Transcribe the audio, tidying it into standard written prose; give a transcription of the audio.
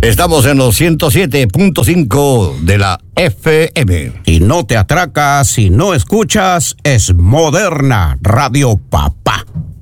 Estamos en los 107.5 de la FM. Y no te atracas si no escuchas Es Moderna Radio Papá.